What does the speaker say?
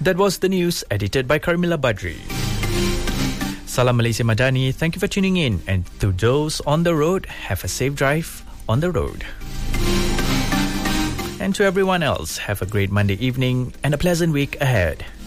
That was the news edited by Carmila Badri. Salam Malaysia Madani, thank you for tuning in, and to those on the road, have a safe drive on the road. And to everyone else, have a great Monday evening and a pleasant week ahead.